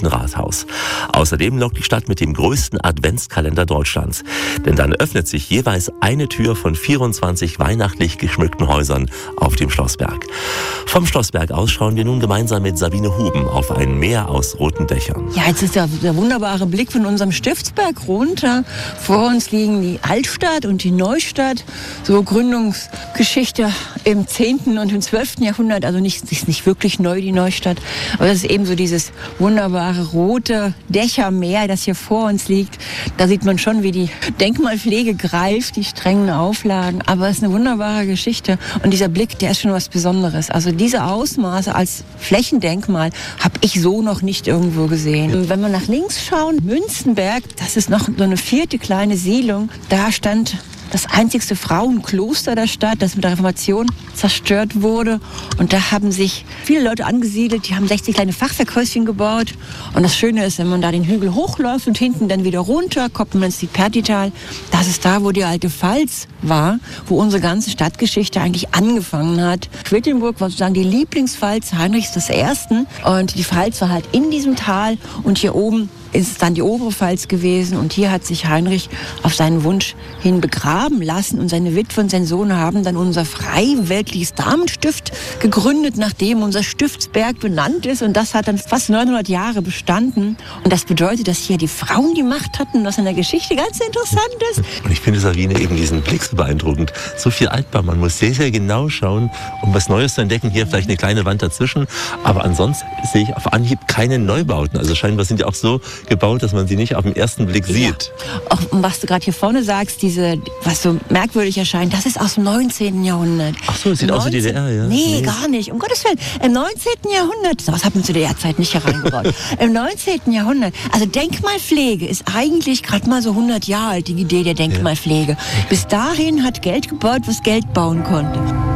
Alten Rathaus. Außerdem lockt die Stadt mit dem größten Adventskalender Deutschlands. Denn dann öffnet sich jeweils eine Tür von 24 weihnachtlich geschmückten Häusern auf dem Schlossberg. Vom Schlossberg aus schauen wir nun gemeinsam mit Sabine Huben auf ein Meer aus roten Dächern. Ja, jetzt ist der wunderbare Blick von unserem Stiftsberg runter. Vor uns liegen die Altstadt und die Neustadt. So Gründungsgeschichte im 10. und im 12. Jahrhundert. Also ist nicht wirklich neu, die Neustadt. Aber das ist eben so dieses wunderbare rote Dächermeer, das hier vor uns liegt. Da sieht man schon, wie die Denkmalpflege greift, die strengen Auflagen. Aber es ist eine wunderbare Geschichte. Und dieser Blick, der ist schon was Besonderes. Also diese Ausmaße als Flächendenkmal habe ich so noch nicht irgendwo gesehen. Und wenn wir nach links schauen, Münzenberg, das ist noch so eine 4. kleine Siedlung. Da stand das einzigste Frauenkloster der Stadt, das mit der Reformation zerstört wurde. Und da haben sich viele Leute angesiedelt, die haben 60 kleine Fachwerkhäuschen gebaut. Und das Schöne ist, wenn man da den Hügel hochläuft und hinten dann wieder runter, kommt man ins Pertital. Das ist da, wo die alte Pfalz war, wo unsere ganze Stadtgeschichte eigentlich angefangen hat. Quedlinburg war sozusagen die Lieblingspfalz Heinrichs I. Und die Pfalz war halt in diesem Tal und hier oben ist es dann die obere Pfalz gewesen. Und hier hat sich Heinrich auf seinen Wunsch hin begraben lassen. Und seine Witwe und sein Sohn haben dann unser freiweltliches Damenstift gegründet, nachdem unser Stiftsberg benannt ist. Und das hat dann fast 900 Jahre bestanden. Und das bedeutet, dass hier die Frauen die Macht hatten, was in der Geschichte ganz interessant ist. Und ich finde, Sabine, eben diesen Blick so beeindruckend. So viel Altbau, man muss sehr, sehr genau schauen, um was Neues zu entdecken. Hier vielleicht eine kleine Wand dazwischen. Aber ansonsten sehe ich auf Anhieb keine Neubauten. Also scheinbar sind die auch so gebaut, dass man sie nicht auf den ersten Blick sieht. Auch was du gerade hier vorne sagst, was so merkwürdig erscheint, das ist aus dem 19. Jahrhundert. Ach so, es sieht aus wie DDR, ja? Nee, gar nicht. Um Gottes Willen. Im 19. Jahrhundert, sowas hat man zu DDR-Zeit nicht hereingebaut. Im 19. Jahrhundert, also Denkmalpflege ist eigentlich gerade mal so 100 Jahre alt, die Idee der Denkmalpflege. Ja. Bis dahin hat Geld gebaut, was Geld bauen konnte.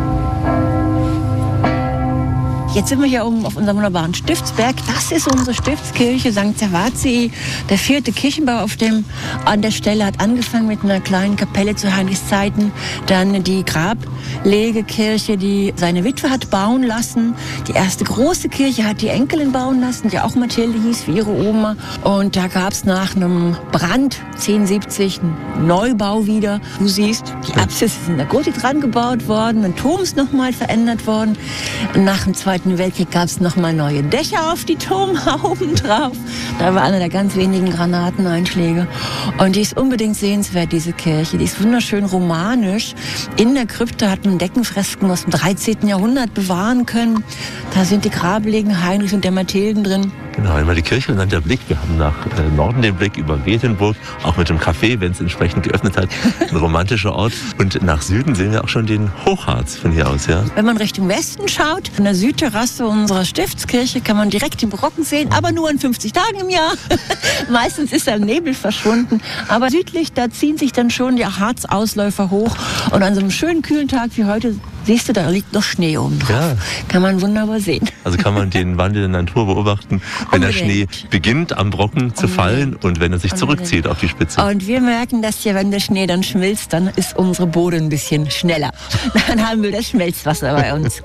Jetzt sind wir hier oben auf unserem wunderbaren Stiftsberg. Das ist unsere Stiftskirche St. Servatii. Der 4. Kirchenbau an der Stelle hat angefangen mit einer kleinen Kapelle zu Heinrichs Zeiten. Dann die Grablegekirche, die seine Witwe hat bauen lassen. Die erste große Kirche hat die Enkelin bauen lassen, die auch Mathilde hieß, wie ihre Oma. Und da gab es nach einem Brand 1070 einen Neubau wieder. Du siehst, die Apsis ist in der Gotik dran gebaut worden. Ein Turm ist nochmal verändert worden. Nach dem Zweiten Weltkrieg gab es nochmal neue Dächer auf die Turmhauben drauf. Da war einer der ganz wenigen Granateneinschläge. Und die ist unbedingt sehenswert, diese Kirche. Die ist wunderschön romanisch. In der Krypta hat man Deckenfresken aus dem 13. Jahrhundert bewahren können. Da sind die Grablegen Heinrichs und der Mathilden drin. Genau, einmal die Kirche und dann der Blick. Wir haben nach Norden den Blick über Wetenburg, auch mit dem Café, wenn es entsprechend geöffnet hat. Ein romantischer Ort. Und nach Süden sehen wir auch schon den Hochharz von hier aus, ja? Wenn man Richtung Westen schaut, von der Südterrasse unserer Stiftskirche kann man direkt den Brocken sehen, aber nur an 50 Tagen im Jahr. Meistens ist der Nebel verschwunden. Aber südlich, da ziehen sich dann schon die Harzausläufer hoch. Und an so einem schönen kühlen Tag wie heute, siehst du, da liegt noch Schnee oben drauf. Ja. Kann man wunderbar sehen. Also kann man den Wandel der Natur beobachten, wenn der Schnee beginnt am Brocken zu fallen und wenn er sich zurückzieht auf die Spitze. Und wir merken, dass hier, wenn der Schnee dann schmilzt, dann ist unsere Bode ein bisschen schneller. Dann haben wir das Schmelzwasser bei uns.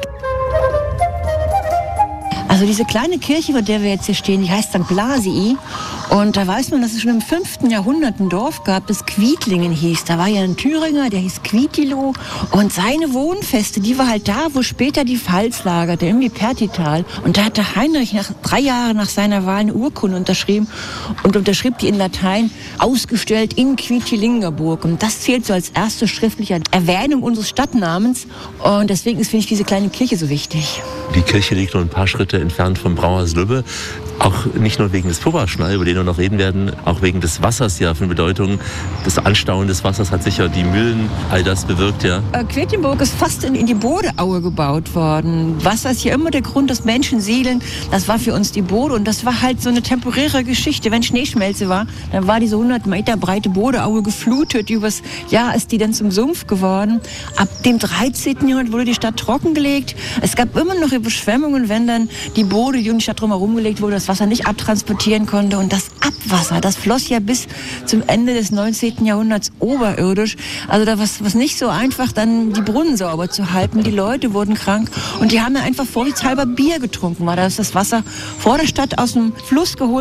Also diese kleine Kirche, vor der wir jetzt hier stehen, die heißt St. Blasii. Und da weiß man, dass es schon im 5. Jahrhundert ein Dorf gab, das Quitlingen hieß. Da war ja ein Thüringer, der hieß Quitilo. Und seine Wohnfeste, die war halt da, wo später die Pfalz lagerte, im Pertital. Und da hatte Heinrich 3 Jahre nach seiner Wahl eine Urkunde unterschrieben und unterschrieb die in Latein, ausgestellt in Quitilingerburg. Und das zählt so als erste schriftliche Erwähnung unseres Stadtnamens. Und deswegen finde ich diese kleine Kirche so wichtig. Die Kirche liegt nur ein paar Schritte entfernt vom Brauerslübbe. Auch nicht nur wegen des Pfupperschnall, über den wir noch reden werden, auch wegen des Wassers ja von Bedeutung. Das Anstauen des Wassers hat sicher die Mühlen, all das bewirkt, ja. Quedlinburg ist fast in die Bodeaue gebaut worden. Wasser ist hier immer der Grund, dass Menschen siedeln. Das war für uns die Bode und das war halt so eine temporäre Geschichte. Wenn Schneeschmelze war, dann war diese 100 Meter breite Bodeaue geflutet. Übers Jahr ist die dann zum Sumpf geworden. Ab dem 13. Jahrhundert wurde die Stadt trockengelegt. Es gab immer noch Überschwemmungen, wenn dann die Bode, die um die Stadt drumherum gelegt wurde, das Wasser nicht abtransportieren konnte. Und das Abwasser, das floss ja bis zum Ende des 19. Jahrhunderts oberirdisch. Also da war es nicht so einfach, dann die Brunnen sauber zu halten. Die Leute wurden krank und die haben ja einfach vorsichtshalber Bier getrunken, weil das Wasser vor der Stadt aus dem Fluss geholt